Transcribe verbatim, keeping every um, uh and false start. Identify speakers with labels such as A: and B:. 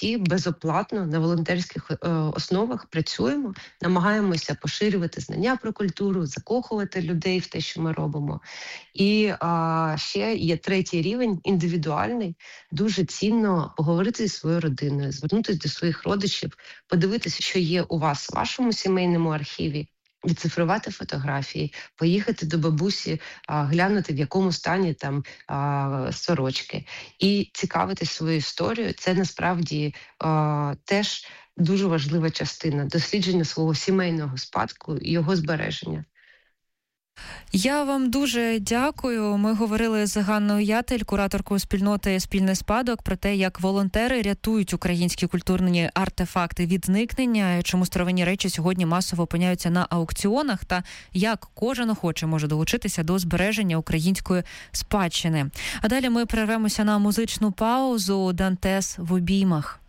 A: які безоплатно на волонтерських е, основах працюємо, намагаємося поширювати знання про культуру, закохувати людей в те, що ми робимо. І а, ще є третій рівень, індивідуальний. Дуже цінно поговорити зі своєю родиною, звернутися до своїх родичів, подивитися, що є у вас в вашому сімейному архіві, відцифрувати фотографії, поїхати до бабусі, а, глянути, в якому стані там а, сорочки, і цікавитись своєю історією. Це насправді а, теж дуже важлива частина дослідження свого сімейного спадку і його збереження.
B: Я вам дуже дякую. Ми говорили з Ганною Ятель, кураторкою спільноти «Спільний спадок», про те, як волонтери рятують українські культурні артефакти від зникнення, чому старовинні речі сьогодні масово опиняються на аукціонах, та як кожен охоче може долучитися до збереження української спадщини. А далі ми перервемося на музичну паузу. Дантес в обіймах.